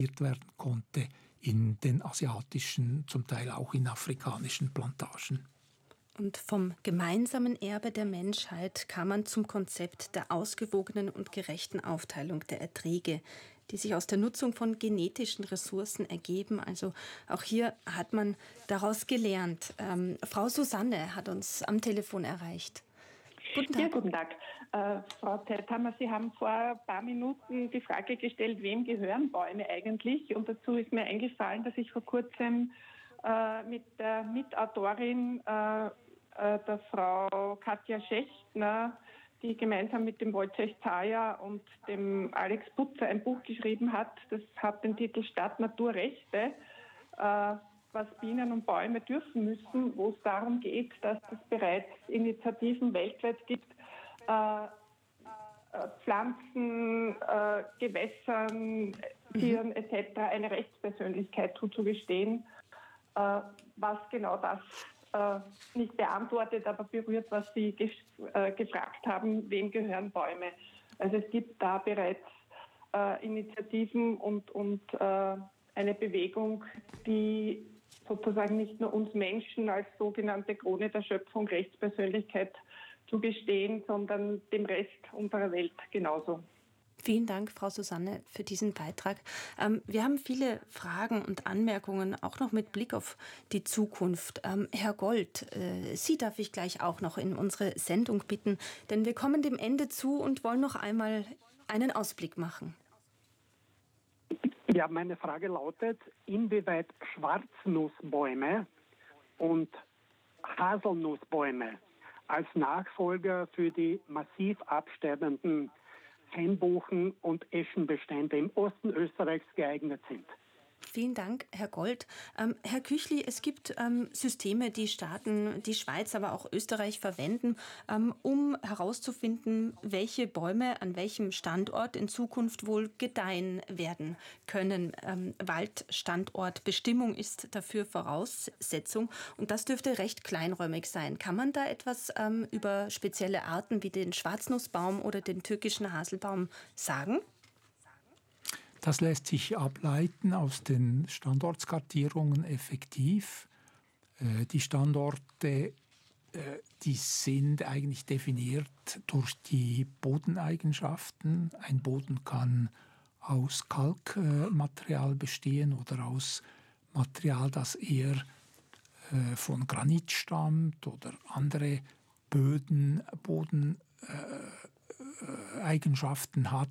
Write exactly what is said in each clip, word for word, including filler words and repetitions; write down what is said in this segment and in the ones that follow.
werden konnte in den asiatischen, zum Teil auch in afrikanischen Plantagen. Und vom gemeinsamen Erbe der Menschheit kam man zum Konzept der ausgewogenen und gerechten Aufteilung der Erträge, die sich aus der Nutzung von genetischen Ressourcen ergeben. Also auch hier hat man daraus gelernt. Ähm, Frau Susanne hat uns am Telefon erreicht. Guten Tag. Ja, guten Tag. Äh, Frau Zeithammer, Sie haben vor ein paar Minuten die Frage gestellt, wem gehören Bäume eigentlich? Und dazu ist mir eingefallen, dass ich vor kurzem äh, mit der Mitautorin, äh, äh, der Frau Katja Schechtner, die gemeinsam mit dem Wojciech Zaja und dem Alex Putzer ein Buch geschrieben hat. Das hat den Titel Stadt, Natur, Rechte, äh, was Bienen und Bäume dürfen müssen, wo es darum geht, dass es bereits Initiativen weltweit gibt, äh, Pflanzen, äh, Gewässern, Tieren mhm. et cetera eine Rechtspersönlichkeit zuzugestehen, äh, was genau das äh, nicht beantwortet, aber berührt, was Sie gef- äh, gefragt haben, wem gehören Bäume. Also es gibt da bereits äh, Initiativen und, und äh, eine Bewegung, die sozusagen nicht nur uns Menschen als sogenannte Krone der Schöpfung, Rechtspersönlichkeit zugestehen, sondern dem Rest unserer Welt genauso. Vielen Dank, Frau Susanne, für diesen Beitrag. Ähm, wir haben viele Fragen und Anmerkungen, auch noch mit Blick auf die Zukunft. Ähm, Herr Gold, äh, Sie darf ich gleich auch noch in unsere Sendung bitten, denn wir kommen dem Ende zu und wollen noch einmal einen Ausblick machen. Ja, meine Frage lautet, inwieweit Schwarznussbäume und Haselnussbäume als Nachfolger für die massiv absterbenden Hainbuchen- und Eschenbestände im Osten Österreichs geeignet sind. Vielen Dank, Herr Gold. Ähm, Herr Küchli, es gibt ähm, Systeme, die Staaten, die Schweiz, aber auch Österreich verwenden, ähm, um herauszufinden, welche Bäume an welchem Standort in Zukunft wohl gedeihen werden können. Ähm, Waldstandortbestimmung ist dafür Voraussetzung und das dürfte recht kleinräumig sein. Kann man da etwas ähm, über spezielle Arten wie den Schwarznussbaum oder den türkischen Haselbaum sagen? Das lässt sich ableiten aus den Standortskartierungen effektiv. Äh, die Standorte, äh, die sind eigentlich definiert durch die Bodeneigenschaften. Ein Boden kann aus Kalkmaterial bestehen oder aus Material, das eher äh, von Granit stammt oder andere Böden, Bodeneigenschaften äh, hat.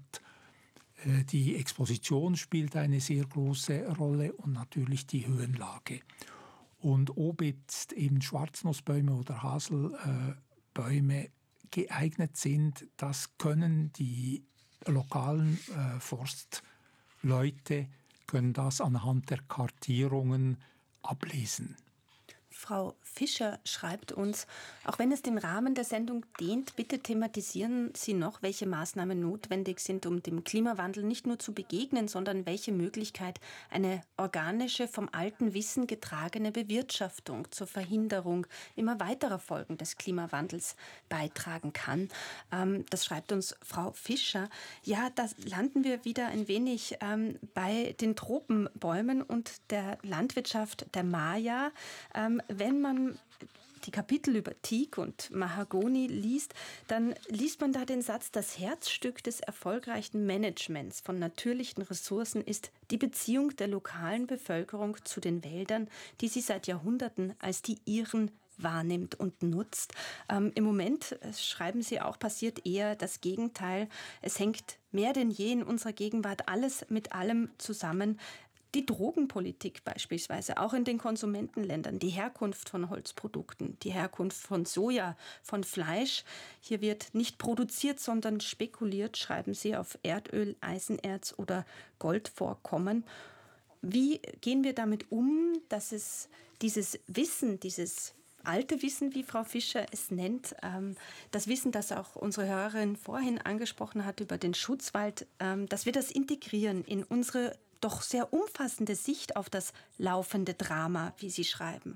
Die Exposition spielt eine sehr große Rolle und natürlich die Höhenlage. Und ob jetzt eben Schwarznussbäume oder Haselbäume geeignet sind, das können die lokalen äh, Forstleute, können das anhand der Kartierungen ablesen. Frau Fischer schreibt uns, auch wenn es dem Rahmen der Sendung dient, bitte thematisieren Sie noch, welche Maßnahmen notwendig sind, um dem Klimawandel nicht nur zu begegnen, sondern welche Möglichkeit eine organische, vom alten Wissen getragene Bewirtschaftung zur Verhinderung immer weiterer Folgen des Klimawandels beitragen kann. Ähm, das schreibt uns Frau Fischer. Ja, da landen wir wieder ein wenig ähm, bei den Tropenbäumen und der Landwirtschaft der Maya. Ähm, Wenn man die Kapitel über Teak und Mahagoni liest, dann liest man da den Satz, das Herzstück des erfolgreichen Managements von natürlichen Ressourcen ist die Beziehung der lokalen Bevölkerung zu den Wäldern, die sie seit Jahrhunderten als die ihren wahrnimmt und nutzt. Ähm, Im Moment, schreiben Sie auch, passiert eher das Gegenteil. Es hängt mehr denn je in unserer Gegenwart alles mit allem zusammen. Die Drogenpolitik beispielsweise, auch in den Konsumentenländern, die Herkunft von Holzprodukten, die Herkunft von Soja, von Fleisch. Hier wird nicht produziert, sondern spekuliert, schreiben Sie, auf Erdöl, Eisenerz oder Goldvorkommen. Wie gehen wir damit um, dass es dieses Wissen, dieses alte Wissen, wie Frau Fischer es nennt, ähm, das Wissen, das auch unsere Hörerin vorhin angesprochen hat über den Schutzwald, ähm, dass wir das integrieren in unsere doch sehr umfassende Sicht auf das laufende Drama, wie Sie schreiben?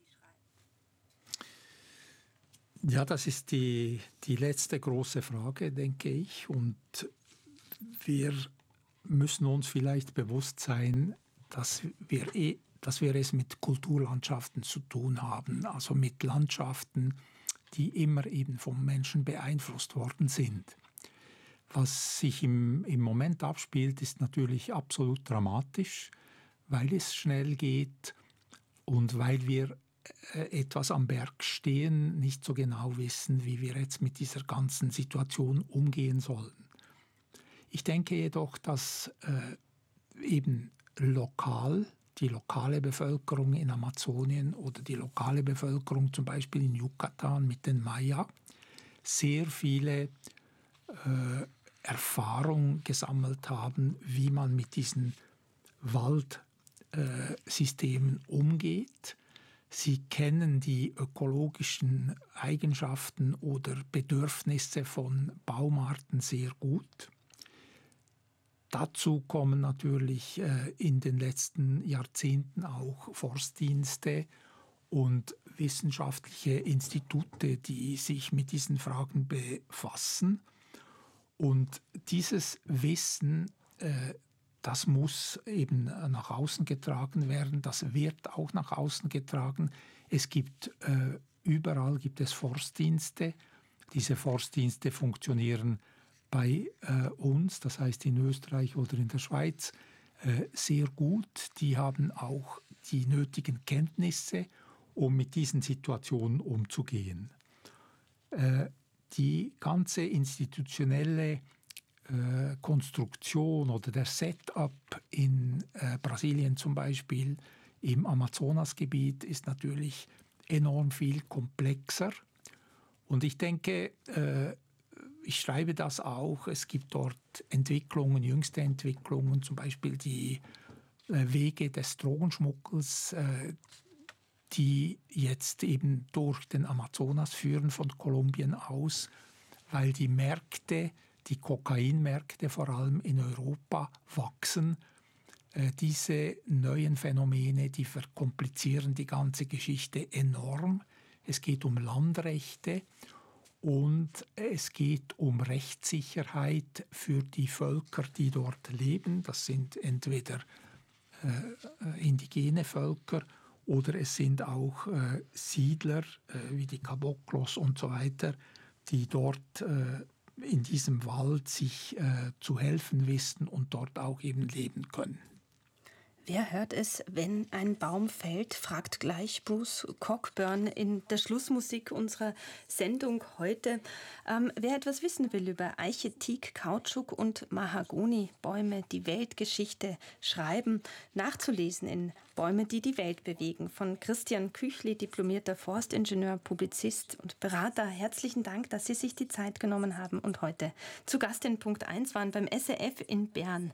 Ja, das ist die, die letzte große Frage, denke ich. Und wir müssen uns vielleicht bewusst sein, dass wir, eh, dass wir es mit Kulturlandschaften zu tun haben, also mit Landschaften, die immer eben vom Menschen beeinflusst worden sind. Was sich im, im Moment abspielt, ist natürlich absolut dramatisch, weil es schnell geht und weil wir äh, etwas am Berg stehen, nicht so genau wissen, wie wir jetzt mit dieser ganzen Situation umgehen sollen. Ich denke jedoch, dass äh, eben lokal, die lokale Bevölkerung in Amazonien oder die lokale Bevölkerung zum Beispiel in Yucatan mit den Maya sehr viele äh, Erfahrung gesammelt haben, wie man mit diesen Waldsystemen äh, umgeht. Sie kennen die ökologischen Eigenschaften oder Bedürfnisse von Baumarten sehr gut. Dazu kommen natürlich äh, in den letzten Jahrzehnten auch Forstdienste und wissenschaftliche Institute, die sich mit diesen Fragen befassen. Und dieses Wissen, äh, das muss eben nach außen getragen werden, das wird auch nach außen getragen. Es gibt, äh, überall gibt es Forstdienste. Diese Forstdienste funktionieren bei äh, uns, das heißt in Österreich oder in der Schweiz, äh, sehr gut. Die haben auch die nötigen Kenntnisse, um mit diesen Situationen umzugehen. Äh, die ganze institutionelle äh, Konstruktion oder der Setup in äh, Brasilien zum Beispiel im Amazonasgebiet ist natürlich enorm viel komplexer. Und ich denke, äh, ich schreibe das auch, es gibt dort Entwicklungen, jüngste Entwicklungen, zum Beispiel die äh, Wege des Drogenschmuggels, äh, die jetzt eben durch den Amazonas führen von Kolumbien aus, weil die Märkte, die Kokainmärkte vor allem in Europa wachsen. Äh, diese neuen Phänomene, die verkomplizieren die ganze Geschichte enorm. Es geht um Landrechte. Und es geht um Rechtssicherheit für die Völker, die dort leben. Das sind entweder äh, indigene Völker oder es sind auch äh, Siedler äh, wie die Caboclos und so weiter, die dort äh, in diesem Wald sich äh, zu helfen wissen und dort auch eben leben können. Wer hört es, wenn ein Baum fällt, fragt gleich Bruce Cockburn in der Schlussmusik unserer Sendung heute. Ähm, wer etwas wissen will über Eiche, Teak, Kautschuk und Mahagoni, Bäume, die Weltgeschichte schreiben, nachzulesen in Bäume, die die Welt bewegen, von Christian Küchli, diplomierter Forstingenieur, Publizist und Berater. Herzlichen Dank, dass Sie sich die Zeit genommen haben und heute zu Gast in Punkt eins waren beim S R F in Bern.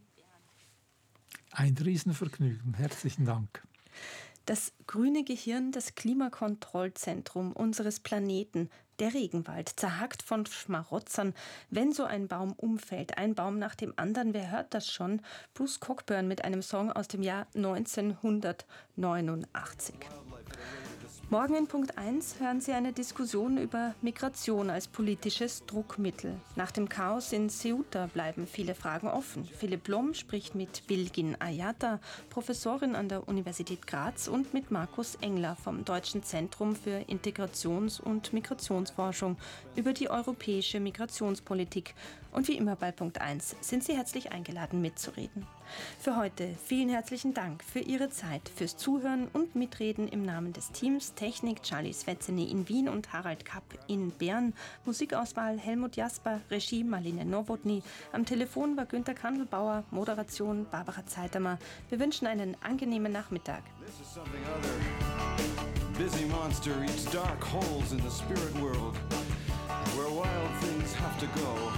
Ein Riesenvergnügen. Herzlichen Dank. Das grüne Gehirn, das Klimakontrollzentrum unseres Planeten, der Regenwald, zerhackt von Schmarotzern. Wenn so ein Baum umfällt, ein Baum nach dem anderen, wer hört das schon? Bruce Cockburn mit einem Song aus dem Jahr neunzehnhundertneunundachtzig. Morgen in Punkt eins hören Sie eine Diskussion über Migration als politisches Druckmittel. Nach dem Chaos in Ceuta bleiben viele Fragen offen. Philipp Blom spricht mit Bilgin Ayata, Professorin an der Universität Graz, und mit Markus Engler vom Deutschen Zentrum für Integrations- und Migrationsforschung über die europäische Migrationspolitik. Und wie immer bei Punkt eins sind Sie herzlich eingeladen, mitzureden. Für heute vielen herzlichen Dank für Ihre Zeit, fürs Zuhören und Mitreden im Namen des Teams. Technik Charlie Svetzeny in Wien und Harald Kapp in Bern. Musikauswahl Helmut Jasper, Regie Marlene Nowotny. Am Telefon war Günther Kandelbauer, Moderation Barbara Zeitamer. Wir wünschen einen angenehmen Nachmittag. Busy monster eats dark holes in the spirit world, where wild things have to go.